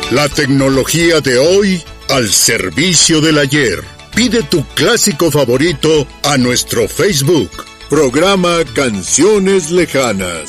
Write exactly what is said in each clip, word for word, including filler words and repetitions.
La tecnología de hoy al servicio del ayer. Pide tu clásico favorito a nuestro Facebook. Programa Canciones Lejanas.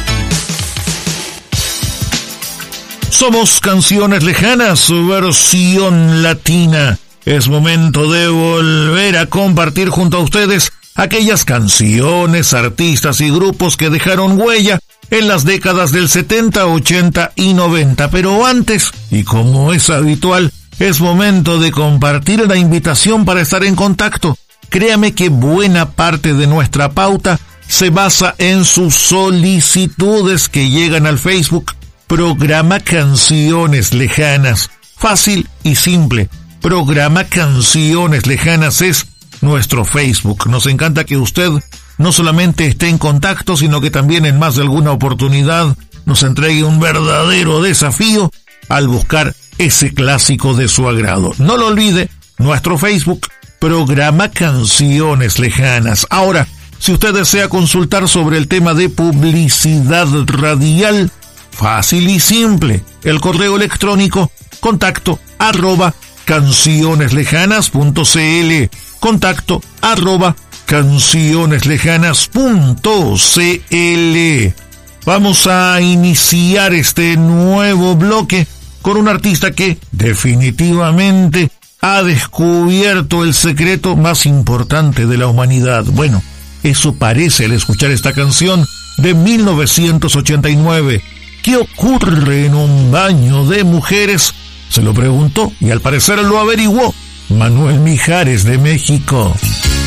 Somos Canciones Lejanas, versión latina. Es momento de volver a compartir junto a ustedes aquellas canciones, artistas y grupos que dejaron huella en las décadas del setenta, ochenta y noventa. Pero antes, y como es habitual, es momento de compartir la invitación para estar en contacto. Créame que buena parte de nuestra pauta se basa en sus solicitudes que llegan al Facebook. Programa Canciones Lejanas. Fácil y simple. Programa Canciones Lejanas es nuestro Facebook. Nos encanta que usted no solamente esté en contacto, sino que también en más de alguna oportunidad nos entregue un verdadero desafío al buscar ese clásico de su agrado. No lo olvide, nuestro Facebook, Programa Canciones Lejanas. Ahora, si usted desea consultar sobre el tema de publicidad radial, fácil y simple, el correo electrónico, contacto arroba cancioneslejanas punto cl, contacto arroba cancioneslejanas punto cl. Vamos a iniciar este nuevo bloque con un artista que definitivamente ha descubierto el secreto más importante de la humanidad. Bueno, eso parece al escuchar esta canción de mil novecientos ochenta y nueve. ¿Qué ocurre en un baño de mujeres? Se lo preguntó y al parecer lo averiguó Manuel Mijares de México.